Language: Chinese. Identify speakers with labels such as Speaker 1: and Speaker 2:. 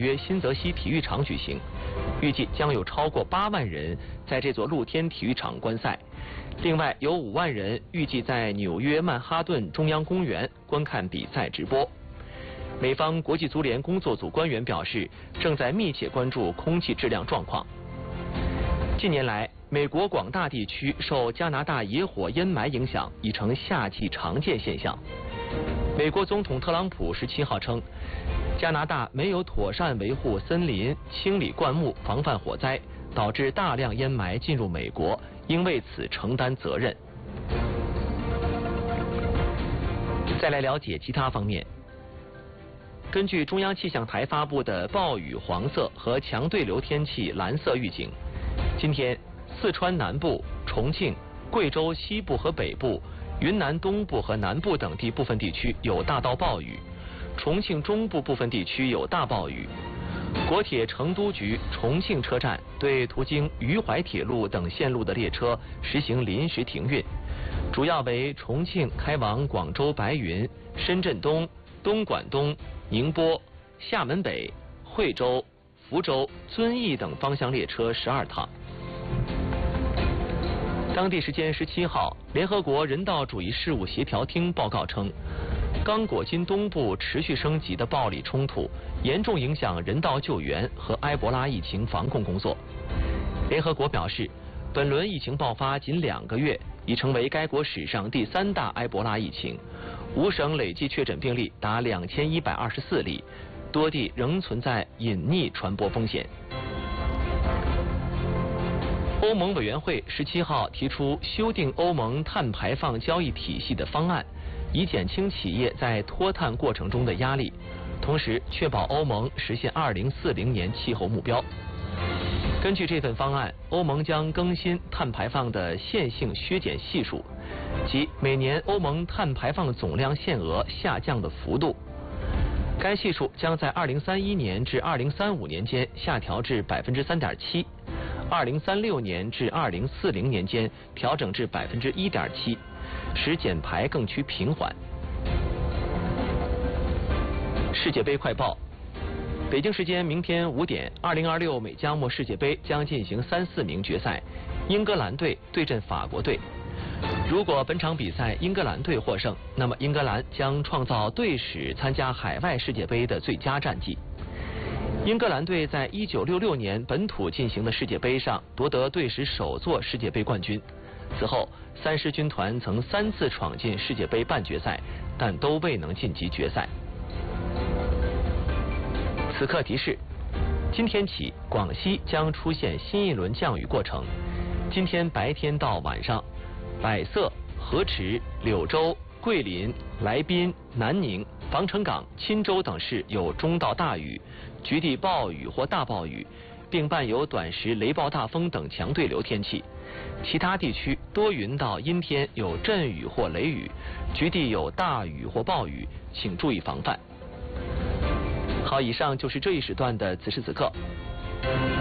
Speaker 1: 约新泽西体育场举行，预计将有超过8万人在这座露天体育场观赛。另外有5万人预计在纽约曼哈顿中央公园观看比赛直播。美方国际足联工作组官员表示，正在密切关注空气质量状况。近年来，美国广大地区受加拿大野火烟霾影响，已成夏季常见现象。美国总统特朗普17号称，加拿大没有妥善维护森林、清理灌木、防范火灾，导致大量烟霾进入美国，应为此承担责任。再来了解其他方面。根据中央气象台发布的暴雨黄色和强对流天气蓝色预警，今天四川南部、重庆、贵州西部和北部、云南东部和南部等地部分地区有大到暴雨，重庆中部部分地区有大暴雨。国铁成都局重庆车站对途经渝淮铁路等线路的列车实行临时停运，主要为重庆开往广州白云、深圳东、东莞东、宁波、厦门北、惠州、福州、遵义等方向列车12趟。当地时间17号，联合国人道主义事务协调厅报告称，刚果金东部持续升级的暴力冲突严重影响人道救援和埃博拉疫情防控工作。联合国表示，本轮疫情爆发仅2个月，已成为该国史上第3大埃博拉疫情，5省累计确诊病例达2124例，多地仍存在隐匿传播风险。欧盟委员会17号提出修订欧盟碳排放交易体系的方案，以减轻企业在脱碳过程中的压力，同时确保欧盟实现2040年气候目标。根据这份方案，欧盟将更新碳排放的线性削减系数，即每年欧盟碳排放总量限额下降的幅度。该系数将在2031年至2035年间下调至3.7%。2036年至2040年间调整至1.7%，使减排更趋平缓。世界杯快报：北京时间明天5点，2026美加墨世界杯将进行3-4名决赛，英格兰队对阵法国队。如果本场比赛英格兰队获胜，那么英格兰将创造队史参加海外世界杯的最佳战绩。英格兰队在1966年本土进行的世界杯上夺得队史首座世界杯冠军。此后，三狮军团曾3次闯进世界杯半决赛，但都未能晋级决赛。此刻提示：今天起，广西将出现新一轮降雨过程。今天白天到晚上，百色、河池、柳州、桂林、来宾、南宁、防城港、钦州等市有中到大雨，局地暴雨或大暴雨，并伴有短时雷暴大风等强对流天气。其他地区多云到阴天，有阵雨或雷雨，局地有大雨或暴雨，请注意防范。好，以上就是这一时段的此时此刻。